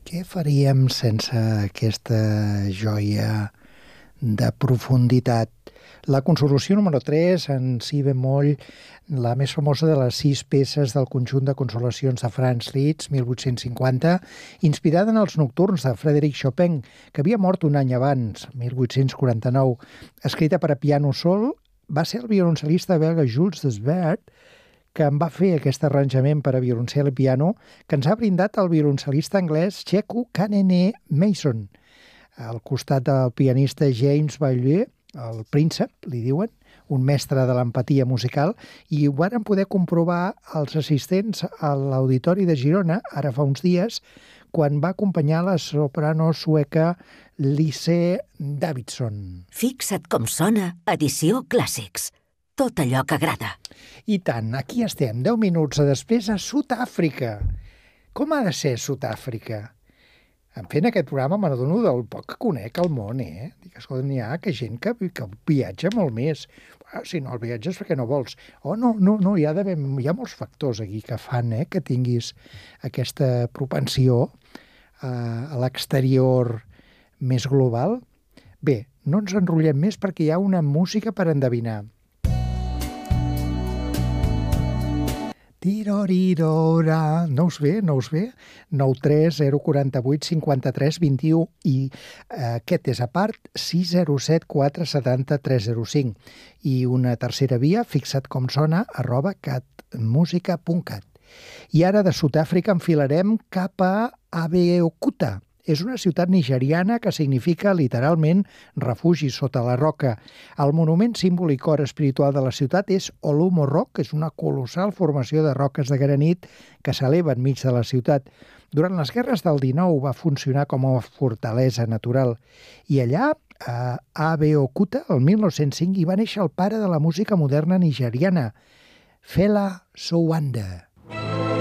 Què faríem sense aquesta joia de profunditat? La Consolació número 3, en si bemoll, la més famosa de les 6 peces del conjunt de consolacions de Franz Liszt, 1850, inspirada en els nocturns de Frédéric Chopin, que havia mort un any abans, 1849. Escrita per a piano sol, va ser el violoncel·lista belga Jules Desbert que en va fer aquest arranjament per a violoncel i piano que ens ha brindat el violoncel·lista anglès Cheku Kanene Mason, al costat del pianista James Baillieu, el príncep, li diuen, un mestre de l'empatia musical, i ho varen poder comprovar els assistents a l'Auditori de Girona, ara fa uns dies, quan va acompanyar la soprano sueca Lise Davidson. Fixa't com sona Edició Clàssics. Tot allò que agrada. I tant, aquí estem, 10 minuts després a Sud-àfrica. Com ha de ser Sud-àfrica? En fent aquest programa m'adono del poc que conec al món, Dic, escolta, n'hi ha gent que viatja molt més. Si no el viatges perquè no vols. No, hi ha molts factors aquí que fan que tinguis aquesta propensió a l'exterior més global. Bé, no ens enrotllem més perquè hi ha una música per endevinar. Tirorirora. No us ve? 93 048 53 21 i aquest és a part 607 470 305 i una tercera via, fixa't com sona, @catmusica.cat. I ara de Sud-àfrica enfilarem cap a Abeokuta. És una ciutat nigeriana que significa literalment refugi sota la roca. El monument, símbol i cor espiritual de la ciutat és Olumo Rock, que és una colossal formació de roques de granit que s'eleva enmig de la ciutat. Durant les guerres del 19 va funcionar com a fortalesa natural. I allà, a Abeokuta, el 1905, hi va néixer el pare de la música moderna nigeriana, Fela Soweto.